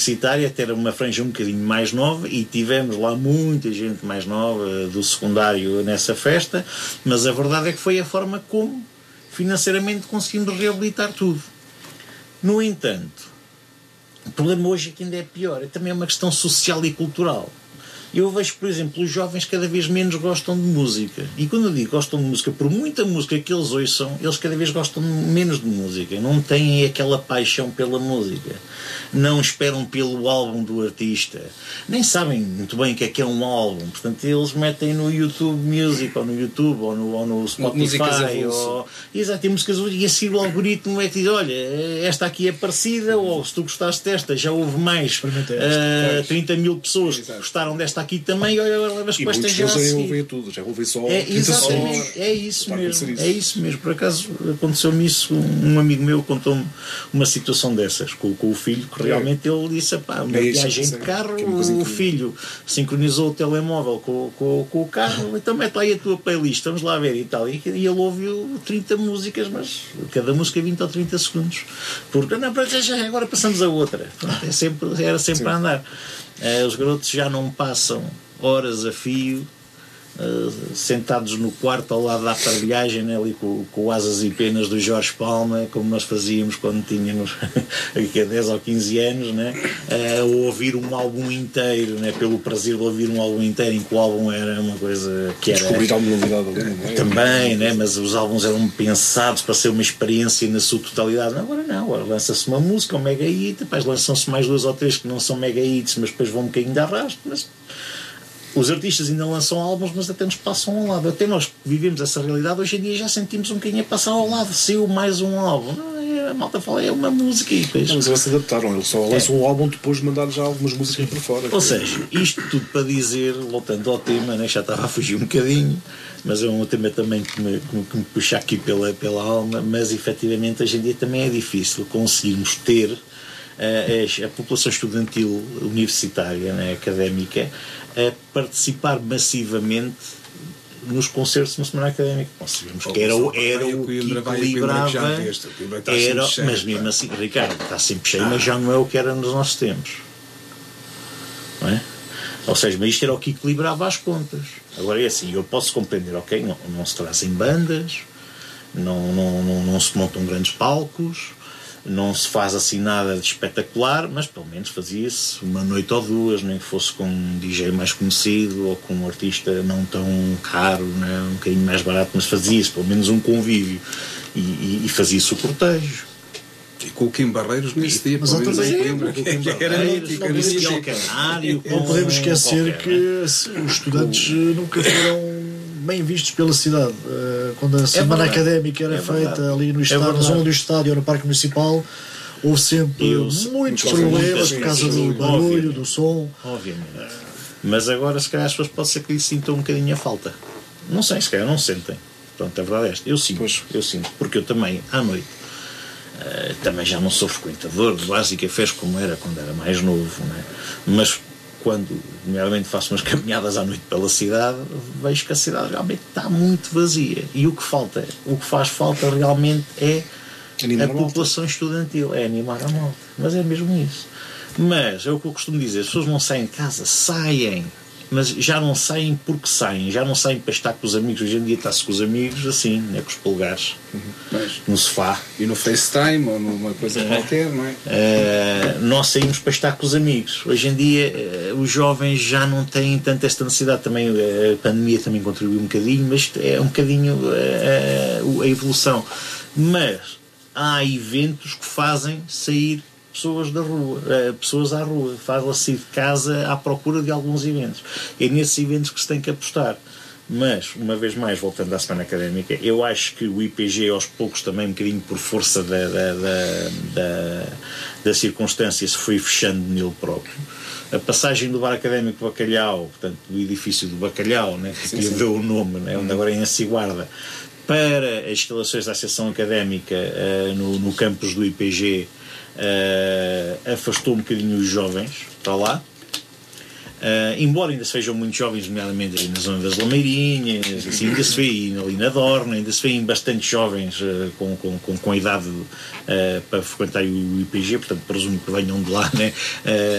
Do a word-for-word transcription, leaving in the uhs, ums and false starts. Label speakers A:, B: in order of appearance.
A: universitária até era uma franja um bocadinho mais nova e tivemos lá muita gente mais nova do secundário nessa festa, mas a verdade é que foi a forma como financeiramente conseguimos reabilitar tudo. No entanto, o problema hoje é que ainda é pior, é também uma questão social e cultural. Eu vejo, por exemplo, os jovens cada vez menos gostam de música. E quando eu digo gostam de música, por muita música que eles ouçam, eles cada vez gostam menos de música. Não têm aquela paixão pela música. Não esperam pelo álbum do artista. Nem sabem muito bem o que é que é um álbum. Portanto, eles metem no YouTube Music, ou no YouTube, ou no, ou no Spotify. Ou... Exato, tem músicas e assim o algoritmo é que diz, olha, esta aqui é parecida, ou se tu gostaste desta, já houve mais uh, trinta mil pessoas que gostaram desta aqui também, olha, levas com esta já a seguir.
B: Já ouvi tudo, já ouvi só
A: é, exatamente, é isso mesmo, isso. é isso mesmo. Por acaso aconteceu-me isso, um amigo meu contou-me uma situação dessas com, com o filho, que realmente é. ele disse, pá, uma é viagem de carro, é o filho sincronizou o telemóvel com, com, com o carro, então mete lá aí a tua playlist, vamos lá ver e tal, e, e ele ouviu trinta músicas, mas cada música vinte ou trinta segundos, porque não, já, agora passamos a outra. Pronto, é sempre, era sempre Sim. a andar. Uh, os garotos já não passam horas a fio uh, sentados no quarto ao lado da aparelhagem, né, ali com, com asas e penas do Jorge Palma, como nós fazíamos quando tínhamos dez ou quinze anos, né, uh, ou ouvir um álbum inteiro, né, pelo prazer de ouvir um álbum inteiro, em que o álbum era uma coisa que era...
B: Descobrir alguma novidade ali, não é?
A: Também, né, mas os álbuns eram pensados para ser uma experiência na sua totalidade. Agora não, agora lança-se uma música, um mega hit, depois lançam-se mais dois ou três que não são mega hits, mas depois vão um bocadinho de arrasto, mas... Os artistas ainda lançam álbuns, mas até nos passam ao lado. Até nós que vivemos essa realidade, hoje em dia já sentimos um bocadinho a passar ao lado. Saiu mais um álbum. Não, a malta fala, é uma música. E depois...
B: Mas eles se adaptaram. Eles só lançam é. um álbum depois de mandar já algumas músicas para fora.
A: Ou seja, isto tudo para dizer, voltando ao tema, né, já estava a fugir um bocadinho, mas é um tema também que me, que me, que me puxa aqui pela, pela alma, mas efetivamente hoje em dia também é difícil conseguirmos ter a, a, a população estudantil universitária, né, académica, a participar massivamente nos concertos de uma semana académica. Nós sabemos que era, era o que equilibrava, era, mas mesmo assim, Ricardo, está sempre cheio, mas já não é o que era nos nossos tempos, não é? Ou seja, mas isto era o que equilibrava as contas. Agora é assim, eu posso compreender, ok, não, não se trazem bandas, não, não, não, não se montam grandes palcos, não se faz assim nada de espetacular, mas pelo menos fazia-se uma noite ou duas, nem que fosse com um D J mais conhecido ou com um artista não tão caro, né? Um bocadinho mais barato, mas fazia-se pelo menos um convívio e, e, e fazia-se o cortejo.
C: E com o Kim Barreiros nesse dia,
A: mas
C: outra
A: vez
D: não podemos esquecer que os estudantes nunca foram bem vistos pela cidade. Quando a semana é académica era é feita ali no estádio, é na zona do estádio, no Parque Municipal, houve sempre eu, muitos problemas por causa do barulho, obviamente, do som.
A: Obviamente. Mas agora, se calhar, as pessoas pode ser que lhe sintam um bocadinho a falta. Não sei, se calhar não sentem. Pronto, a verdade é esta. Eu sinto, pois. eu sinto, porque eu também, à noite, uh, também já não sou frequentador de bares e cafés como era quando era mais novo, né? Mas quando, nomeadamente, faço umas caminhadas à noite pela cidade, vejo que a cidade realmente está muito vazia. E o que falta, o que faz falta realmente é animar a população estudantil, é animar a malta. Mas é mesmo isso. Mas é o que eu costumo dizer, as pessoas não saem de casa, saem, mas já não saem porque saem, já não saem para estar com os amigos. Hoje em dia está-se com os amigos assim, né, com os polegares, uhum. mas, no sofá.
C: E no FaceTime ou numa coisa é. qualquer, não é?
A: Uh, nós saímos para estar com os amigos. Hoje em dia uh, os jovens já não têm tanto esta necessidade. Também a pandemia também contribuiu um bocadinho, mas é um bocadinho uh, a evolução. Mas há eventos que fazem sair pessoas da rua, uh, pessoas à rua, faz-la sair de casa à procura de alguns eventos. É nesses eventos que se tem que apostar. Mas, uma vez mais, voltando à semana académica, eu acho que o I P G, aos poucos, também um bocadinho por força da, da, da, da, da circunstância, se foi fechando nele próprio. A passagem do Bar Académico Bacalhau, portanto, do edifício do Bacalhau, né, que lhe deu o nome, né, onde agora é em Aciguarda, para as instalações da Associação Académica uh, no, no campus do I P G, Uh, afastou um bocadinho os jovens para lá, Uh, embora ainda se vejam muito jovens, nomeadamente ali na zona das Lameirinhas, assim, ainda se vê ali na Dorna, ainda se vêem bastante jovens uh, com, com, com, com a idade uh, para frequentar o I P G, portanto presumo que venham de lá, né? Uh,